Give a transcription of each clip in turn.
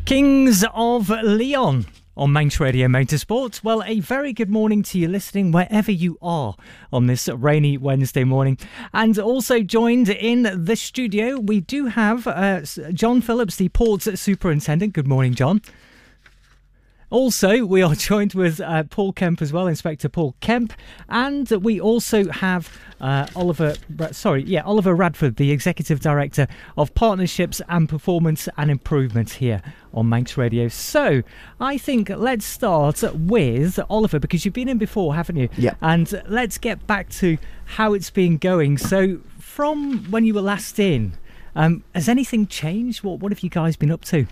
Kings of Leon on Manx Radio Motorsport. Well, a very good morning to you listening wherever you are on this rainy Wednesday morning. And also joined in the studio, we do have John Phillips, the Ports Superintendent. Good morning, John. Also, we are joined with Paul Kemp as well, Inspector Paul Kemp, and we also have Oliver Radford, the Executive Director of Partnerships and Performance and Improvement here on Manx Radio. So, I think let's start with Oliver, because you've been in before, haven't you? Yeah. And let's get back to how it's been going. So, from when you were last in, has anything changed? What have you guys been up to?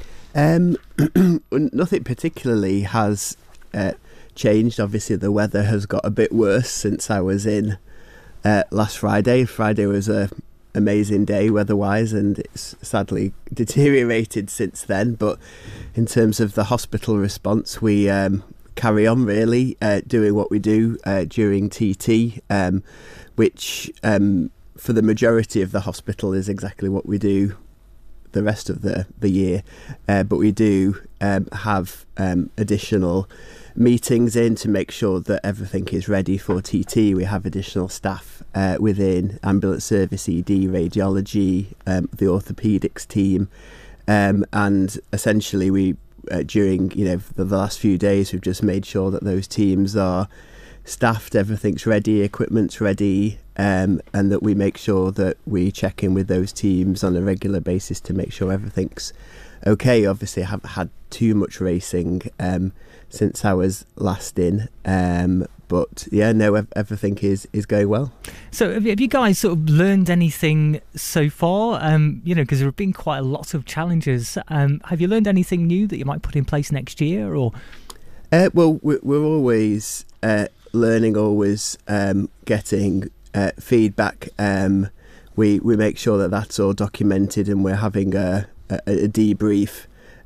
Nothing particularly has changed. Obviously, the weather has got a bit worse since I was in last Friday. Friday was an amazing day weather-wise, and it's sadly deteriorated since then. But in terms of the hospital response, we carry on really doing what we do during TT, which for the majority of the hospital is exactly what we do the rest of the year, but we do have additional meetings in to make sure that everything is ready for TT. We have additional staff within ambulance service, ED, radiology, the orthopaedics team, and essentially we during the last few days we've just made sure that those teams are staffed, everything's ready, equipment's ready, and that we make sure that we check in with those teams on a regular basis to make sure everything's okay. Obviously, I haven't had too much racing since I was last in, but yeah, no, everything is going well. So have you guys sort of learned anything so far? Because there have been quite a lot of challenges. Have you learned anything new that you might put in place next year? Or well, we're always learning, always getting feedback. We make sure that that's all documented, and we're having a debrief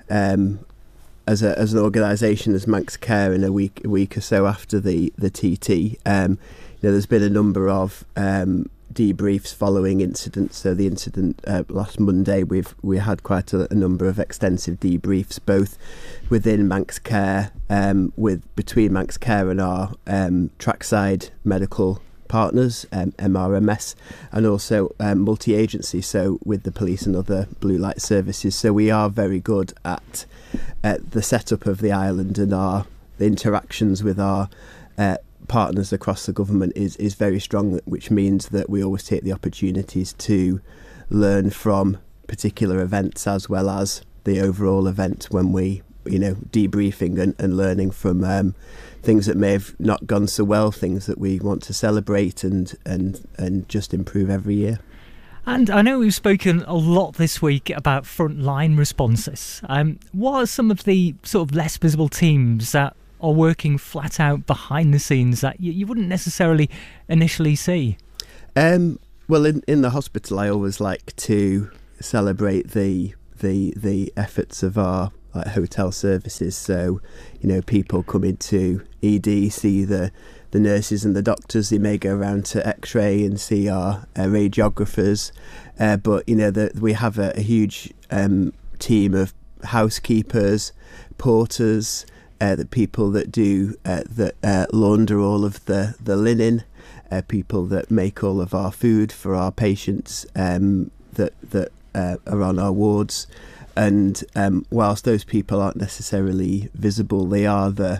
as an organisation, as Manx Care, in a week or so after the TT. There's been a number of debriefs following incidents. So the incident last Monday, we had quite a number of extensive debriefs, both within Manx Care, between Manx Care and our trackside medical partners, MRMS, and also multi-agency, so with the police and other blue light services. So we are very good at the setup of the island, and the interactions with our partners across the government is very strong, which means that we always take the opportunities to learn from particular events as well as the overall event when we debriefing and learning from things that may have not gone so well, things that we want to celebrate and just improve every year. And I know we've spoken a lot this week about frontline responses. What are some of the sort of less visible teams that are working flat out behind the scenes that you wouldn't necessarily initially see? Well, in the hospital, I always like to celebrate the efforts of our hotel services. So, people come into ED, see the nurses and the doctors. They may go around to X-ray and see our radiographers. But we have a huge team of housekeepers, porters, the people that do that launder all of the linen, people that make all of our food for our patients that are on our wards. And whilst those people aren't necessarily visible, they are the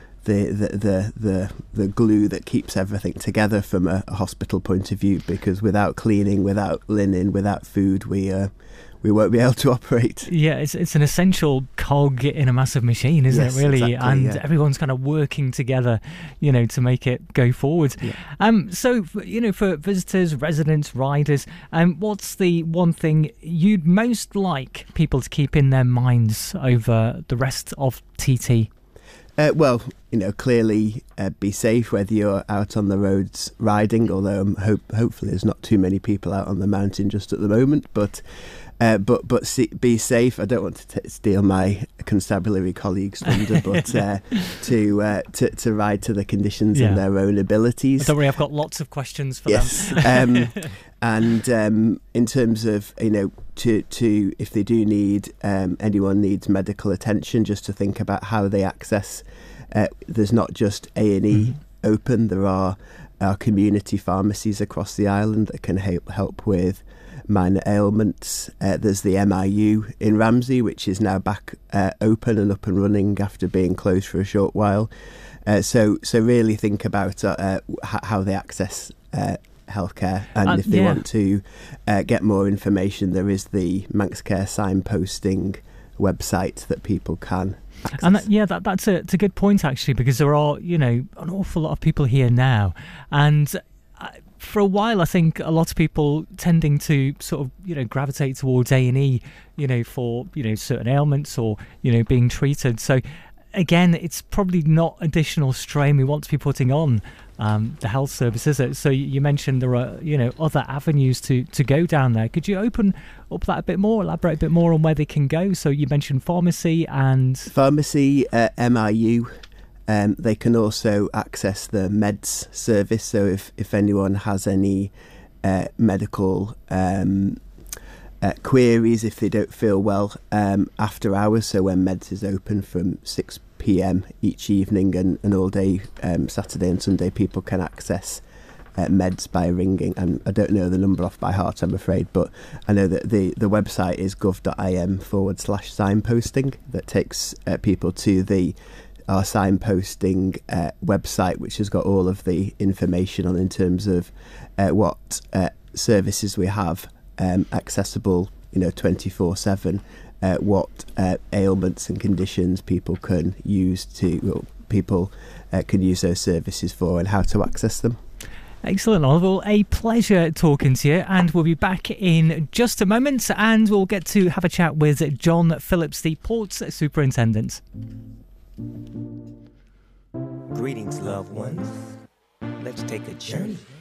glue that keeps everything together from a hospital point of view. Because without cleaning, without linen, without food, we won't be able to operate. Yeah, it's an essential cog in a massive machine, isn't it, really? Exactly, and everyone's kind of working together, to make it go forward. Yeah. So, for visitors, residents, riders, what's the one thing you'd most like people to keep in their minds over the rest of TT? Well, clearly be safe whether you're out on the roads riding, although hopefully there's not too many people out on the mountain just at the moment. But be safe. I don't want to steal my constabulary colleagues' thunder, but to ride to the conditions in their own abilities. Don't worry, I've got lots of questions for them. And in terms of, to if they do need, anyone needs medical attention, just to think about how they access. There's not just A&E open. There are our community pharmacies across the island that can help with minor ailments. There's the MIU in Ramsey, which is now back open and up and running after being closed for a short while. So really think about how they access healthcare, and if they want to get more information, there is the Manx Care signposting website that people can access. And that's a good point, actually, because there are an awful lot of people here now, and for a while I think a lot of people tending to sort of gravitate towards A&E for certain ailments or being treated. So again, it's probably not additional strain we want to be putting on the health service, is it? So you mentioned there are other avenues to go down there. Could you open up that a bit more, elaborate a bit more on where they can go? So you mentioned pharmacy, MIU. They can also access the meds service. So if anyone has any medical queries, if they don't feel well, after hours, so when meds is open from 6 p.m. each evening and all day, Saturday and Sunday, people can access meds by ringing. And I don't know the number off by heart, I'm afraid, but I know that the website is gov.im/signposting that takes people to our signposting website, which has got all of the information on in terms of what services we have accessible 24/7, what ailments and conditions people can use can use those services for, and how to access them. Excellent, Oliver. A pleasure talking to you, and we'll be back in just a moment, and we'll get to have a chat with John Phillips, the Ports Superintendent. Greetings, loved ones. Let's take a journey.